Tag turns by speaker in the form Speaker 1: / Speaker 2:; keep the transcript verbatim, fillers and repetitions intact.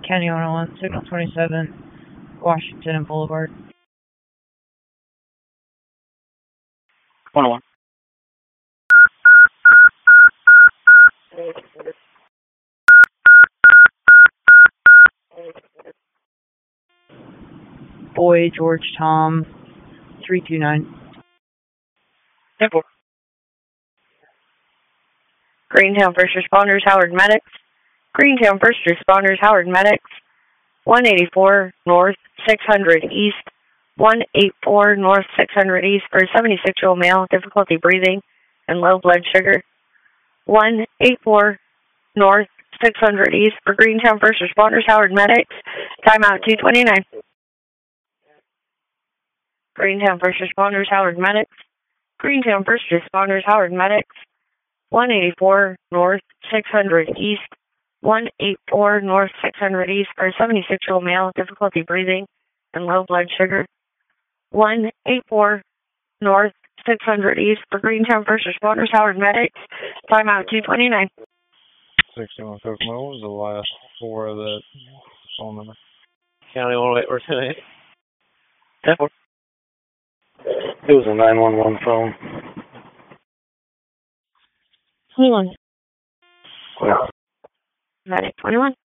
Speaker 1: County one oh one, Signal twenty-seven, Washington and Boulevard.
Speaker 2: one oh one.
Speaker 1: Boy, George, Tom, three two nine.
Speaker 2: ten four.
Speaker 3: Greentown First Responders, Howard Medics. Greentown First Responders, Howard Medics. one eighty-four North, six hundred East. one eighty-four North, six hundred East for a seventy-six-year-old male, difficulty breathing and low blood sugar. one eighty-four North, six hundred East for Greentown First Responders, Howard Medics. Timeout two twenty-nine. Greentown First Responders, Howard Medics. Greentown First Responders, Howard Medics. one eighty-four North, six hundred East. one eighty-four North, six hundred East for a seventy-six-year-old male, difficulty breathing and low blood sugar. one eighty-four North, six hundred East for Greentown First Responders, Howard Medics. Timeout two twenty-nine.
Speaker 4: sixty-one Kokomo, what was the last four of that phone number?
Speaker 2: County one oh eight or ten eight. ten four.
Speaker 5: It was a nine one one phone.
Speaker 3: twenty-one.
Speaker 5: Yeah.
Speaker 3: Medic twenty-one.